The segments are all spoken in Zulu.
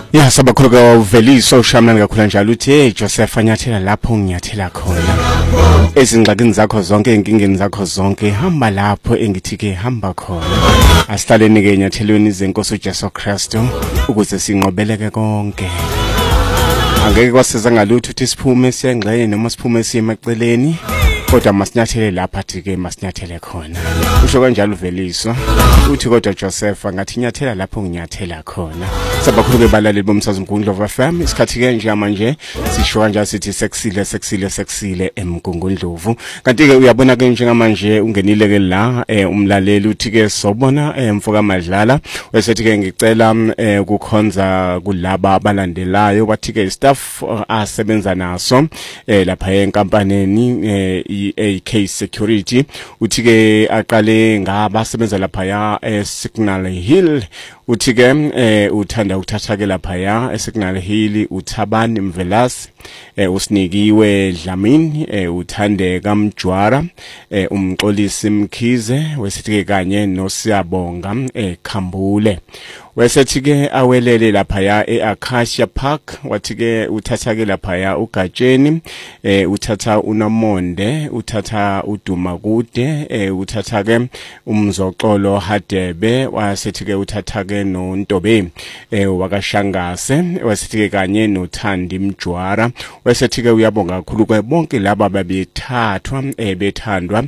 Ya sabakhuluka uveliso ushamnani kakhulu njalo uthi hey Joseph anyathela lapho ngiyathela khona ezingxakini zakho zonke inkingeni zakho zonke hamba lapho engithi ke hamba khona asihlaleni ke nyathelweni zenkosi uJesu Kristu ukuze sinqobeleke konke angeke kwasiza ngalutho uthi siphume siyengxenye noma siphume siye emaceleni kodwa masinyathele lapha athi ke masinyathele khona usho kanjalo uveliso uthi kodwa Joseph ngathi nyathela lapho nginyathela khona sabakhulu bebalaleli bomsakazo Mgungundlovu FM isikhathi ke nje manje sisho kanje sithi seksile eMgungundlovu kanti ke uyabona ke njengamanje ungenile ke la umlaleli uthi ke sobona mfoka Madlala wesethi ke ngicela ukukhonza kulaba abalandelayo bathi ke staff asebenza naso lapha enkampaneni AK Security uthi ke aqale ngabasebenza lapha ya Signal Hill uthi ke uthanda ukuthatha ke lapha ya Signal Hill uThabani Mvelasi usinikiwe Dlamini uthandeka Mjwara umxolisi Mkhize wesithi ke kanye noSiyabonga Khambule wesethi ke awelele lapha ya eAcacia Park wathi ke uthatha ke lapha ya uGatsheni uthatha uNamonde uthatha uDumakude uthatha ke uMzoxolo Hadebe wasethi ke uthatha ke noNtobe wakashangase wasethi ke kanye noThandi Mjwara wesethi ke uyabonga kakhulu ke bonke laba babethathwa bethandwa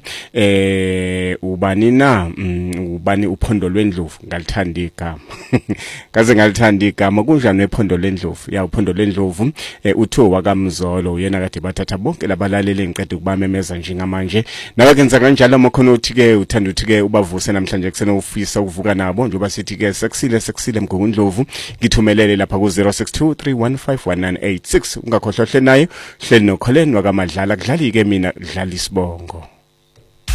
ubani na ubani uphondo lwendlovu ngalithanda igama kaze ngalithanda igama kunjani ephondo lendlovu ya uphondo lendlovu utho wakamzolo uyena kade bathatha bonke labalaleli ngiqeda ukubamemeza njengamanje nawe kenza kanjalo makhono uthi ke uthanda uthi ke ubavuse namhlanje kusena ufisa ukuvuka nabo njengoba sithi ke seksile Mgungundlovu ngithumelele lapha ku 0623151986 ungakhohlwa hle nayo hleli nokholeni wakaMadlala kudlali ke mina kudlala isibongo.